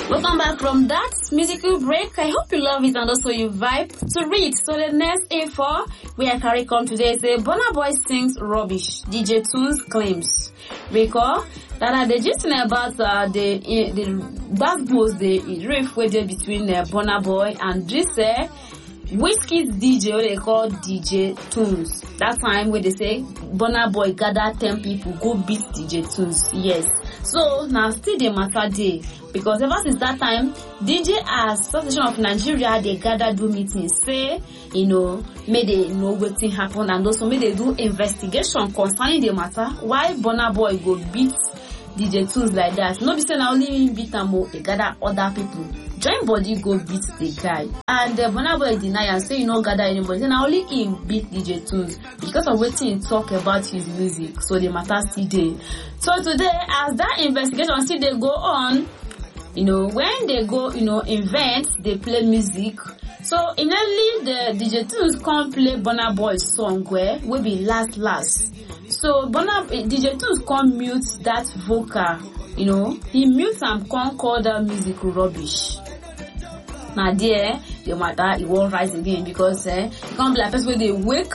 Welcome back from that musical break. I hope you love it and also you vibe to read. So the next info we are carrying come today is Burna Boy sings rubbish. DJ Tunes claims. Because that they just know about the backbones, the riff where they between Burna Boy and this Wizkid's DJ, what they call DJ Tunes. That time where they say Burna Boy gather 10 people go beat DJ Tunes. Yes. So now still the matter day because ever since that time, DJ Association of Nigeria they gather do meetings, say may they know what thing happen and also may they do investigation concerning the matter why Burna Boy go beat DJ Tunes like that. No be say na only him beat am o, they gather other people. Join body go beat the guy. And Burna Boy deny and say no gather anybody. Say na only him beat DJ Tunes because of wetin he talk about his music. So the matter still dey. So today, as that investigation still dey go on, when they go, invent, they play music. So immediately the DJ Tunes come play Burna Boy's song where will be last. So DJ Tunes come mute that vocal, he mutes and come call that music rubbish. Now there, the matter it won't rise again because it can't be like person where they wake,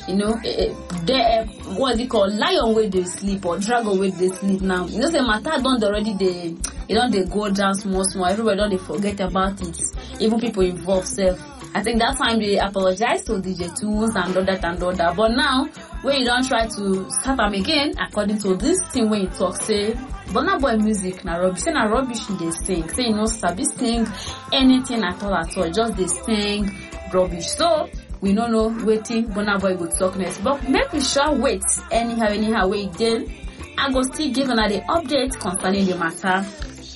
they what they call lion where they sleep or dragon where they sleep now. Say matter don't already they go down small. Everybody don't they forget about it. Even people involved self. I think that time they apologize to DJ Tunes and all that. But now, when you don't try to start them again, according to this thing when you talk, say, Burna Boy music na rubbish. Say na rubbish they sing. Say sabi sing anything at all. Just they sing rubbish. So, we don't know waiting Burna Boy go talk next. But make we sure wait. Anyhow, wait then. I go still give another update concerning the matter.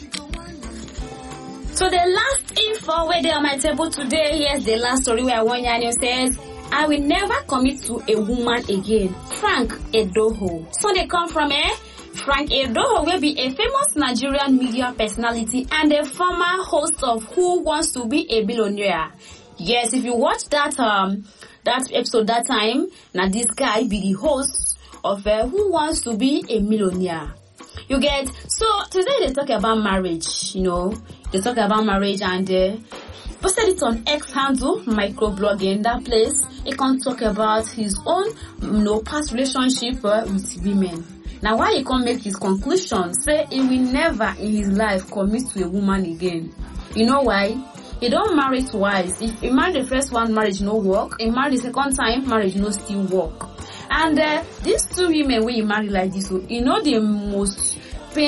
So the last info where they on my table today, here's the last story where one Yanyo says, I will never commit to a woman again. Frank Edoho. So they come from Frank Edoho will be a famous Nigerian media personality and a former host of Who Wants to Be a Billionaire. Yes, if you watch that episode that time, now this guy be the host of Who Wants to Be a Millionaire. You get, so today they talk about marriage, they talk about marriage and posted it on X handle, microblogging, that place. He can talk about his own, past relationship with women. Now why he can't make his conclusion, say he will never in his life commit to a woman again. You know why? He don't marry twice. If he married the first one, marriage no work. He married the second time, marriage no still work. And these two women when you marry like this, the most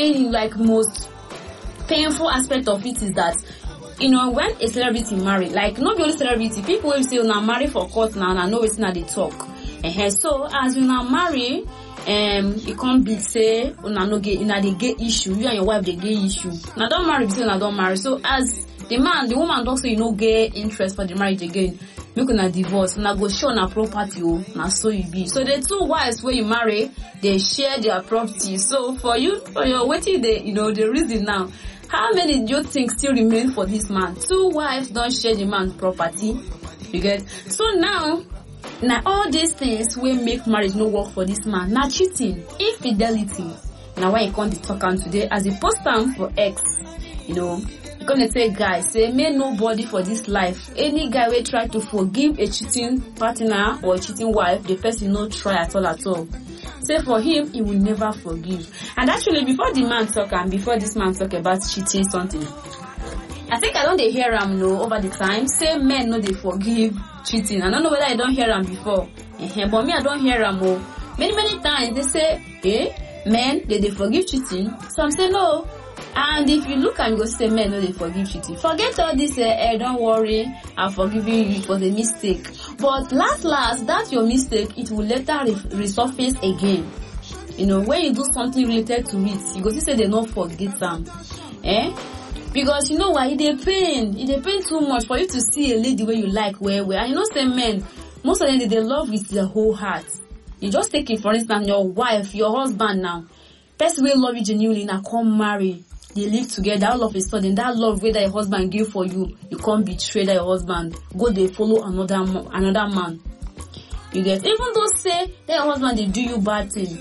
painful aspect of it is that when a celebrity marry, like not the only celebrity, people will say now marry for court now and I know it's not they talk. So as you now marry, it can't be say they get issue, you and your wife they get issue. Now don't marry because now don't marry. So as the woman don't say get interest for the marriage again. Make una divorce, una go share na property na so you be. So the two wives where you marry, they share their property. So for your waiting the reason now. How many do you think still remain for this man? Two wives don't share the man's property. You get? So now all these things will make marriage no work for this man. Now cheating, infidelity. Now why you can't talk on today as a post for X, gonna say guys, say may nobody for this life. Any guy will try to forgive a cheating partner or a cheating wife, the person no try at all. Say for him, he will never forgive. And actually, before the man talk and before this man talk about cheating something, I think I don't hear him over the time. Say men know they forgive cheating. I don't know whether I don't hear him before. But me, I don't hear him. Many times they say, men they forgive cheating. Some say no. And if you look and go say men no they forgive cheating. Forget all this, don't worry, I'm forgiving you, it was a mistake. But last, that's your mistake, it will later resurface again. When you do something related to it, you go to say they don't forget them. Because you know why? It pain too much for you to see a lady where you like where. And say men, most of them they love with their whole heart. You just take it for instance, your wife, your husband now. Person will love you genuinely now come marry. They live together, all of a sudden, that love whether your husband give for you, you can't betray that your husband. Go they follow another man. You get, even though say that your husband they do you bad thing,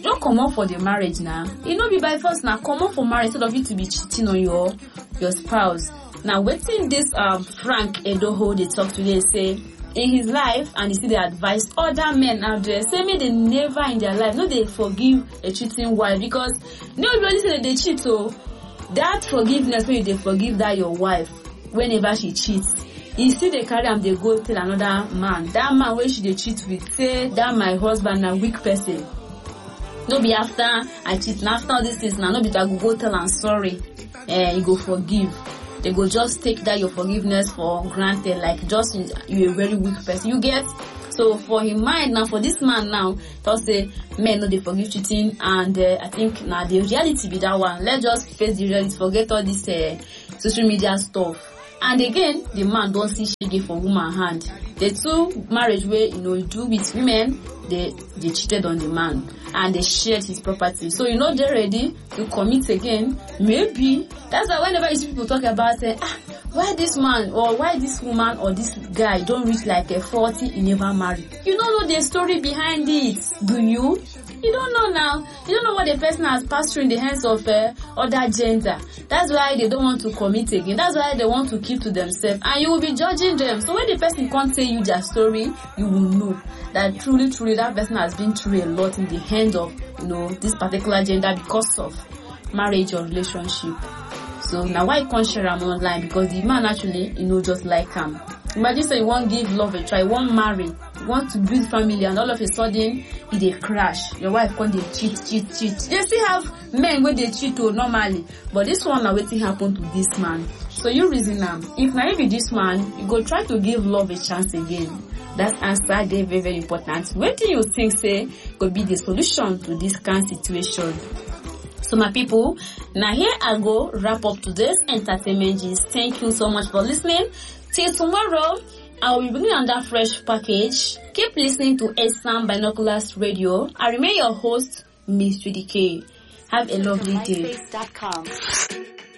don't come up for the marriage now. You know, be by force now. Come up for marriage instead of you to be cheating on your spouse. Now, waiting this Frank Edoho they talk today say in his life, and you see they advise other men out there, say me they never in their life, no they forgive a cheating wife, because nobody say that they cheat. So that forgiveness when they forgive that your wife whenever she cheats, you see they carry them, they go tell another man. That man where she they cheat with, say that my husband a weak person. No be after I cheat, and after all these things now, no be that go tell I'm sorry. You go forgive. They go just take that your forgiveness for granted, like just you're a very weak person. You get? So for his mind now, for this man now, just say men no they forgive cheating, and I think now the reality be that one. Let's just face the reality, forget all this social media stuff. And again, the man don't see shege for woman hand. The two marriage where do with women, they cheated on the man and they shared his property. So they're ready to commit again. Maybe that's why whenever you see people talk about why this man or why this woman or this guy don't reach like a 40, he never marry. You don't know the story behind it, do you? You don't know now. You don't know what the person has passed through in the hands of other gender. That's why they don't want to commit again. That's why they want to keep to themselves. And you will be judging them. So when the person can't tell you their story, you will know that truly that person has been through a lot in the hand of, this particular gender because of marriage or relationship. So now why you can't share them online? Because the man actually, just like him. Imagine say you want to give love a try, you want to marry, you want to build family, and all of a sudden they crash. Your wife can't cheat. They still have men where they cheat normally, but this one now waiting happen to this man. So you reason if now be this man, you go try to give love a chance again. That answer they very, very important. What do you think say could be the solution to this kind of situation? So my people, now here I go wrap up today's entertainment gist. Thank you so much for listening. Till tomorrow, I will be bringing another fresh package. Keep listening to Esan Binoculars Radio. I remain your host, Miss Judy K. Have a lovely day.